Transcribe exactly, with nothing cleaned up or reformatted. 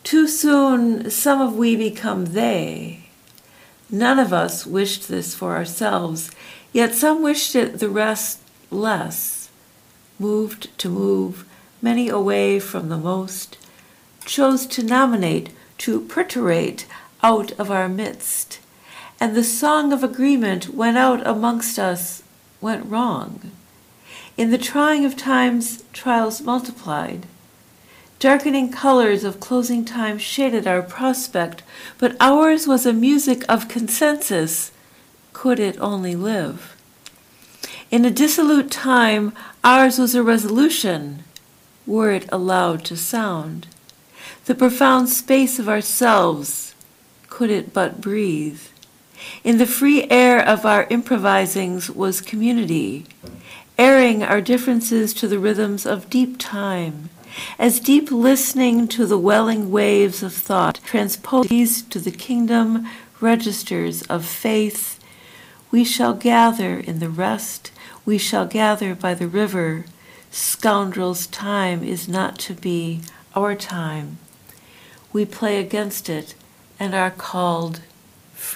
Too soon some of we become they. None of us wished this for ourselves, yet some wished it the rest less. Moved to move many away from the most, chose to nominate, to preterate out of our midst, and the song of agreement went out amongst us, went wrong. In the trying of times, trials multiplied. Darkening colors of closing time shaded our prospect, but ours was a music of consensus, could it only live. In a dissolute time, ours was a resolution, were it allowed to sound. The profound space of ourselves, could it but breathe. In the free air of our improvisings was community, airing our differences to the rhythms of deep time, as deep listening to the welling waves of thought transposed to the kingdom registers of faith. We shall gather in the rest, we shall gather by the river. Scoundrels' time is not to be our time. We play against it and are called